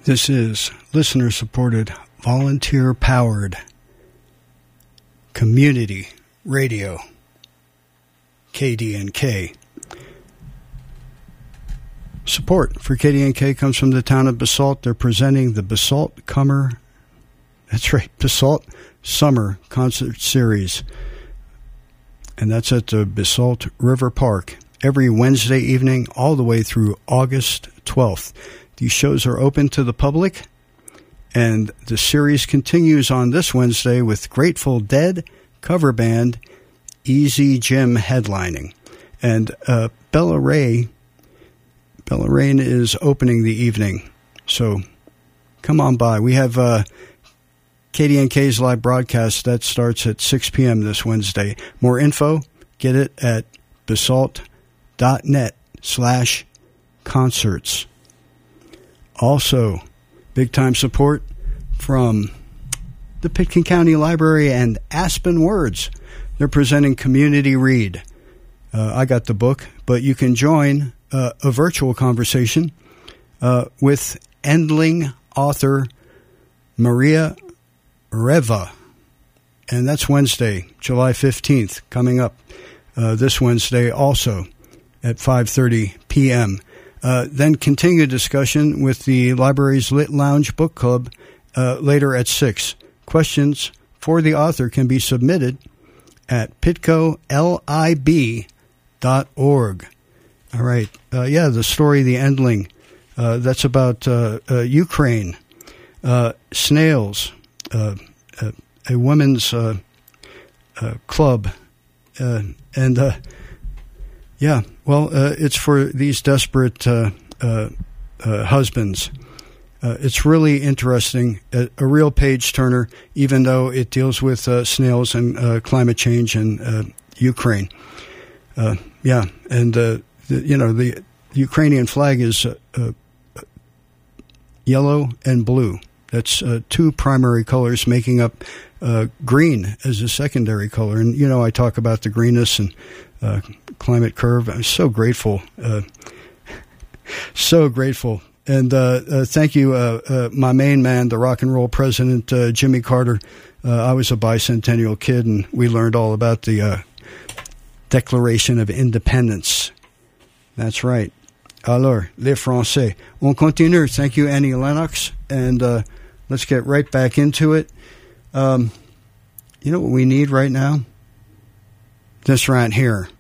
This is listener-supported, volunteer-powered community radio, KDNK. Support for KDNK comes from the town of Basalt. They're presenting the Basalt Summer Concert Series, and that's at the Basalt River Park every Wednesday evening all the way through August 12th. These shows are open to the public, and the series continues on this Wednesday with Grateful Dead cover band Easy Jim headlining. And Bella Rain is opening the evening, so come on by. We have KDNK's live broadcast that starts at 6 p.m. this Wednesday. More info, get it at basalt.net/concerts. Also, big-time support from the Pitkin County Library and Aspen Words. They're presenting Community Read. I got the book, but you can join a virtual conversation with Endling author Maria Reva. And that's Wednesday, July 15th, coming up this Wednesday also at 5:30 p.m. Then continue discussion with the library's Lit Lounge Book Club later at 6. Questions for the author can be submitted at pitcolib.org. All right. The story, The Endling, that's about Ukraine, snails, a women's club, it's for these desperate husbands. It's really interesting, a real page-turner, even though it deals with snails and climate change in Ukraine. The Ukrainian flag is yellow and blue. That's two primary colors making up green as a secondary color. And, I talk about the greenness and climate curve. I'm so grateful. So grateful. And thank you, my main man, the rock and roll president, Jimmy Carter. I was a bicentennial kid, and we learned all about the Declaration of Independence. That's right. Alors, les Français. On continue. Thank you, Annie Lennox. And let's get right back into it. You know what we need right now? This right here.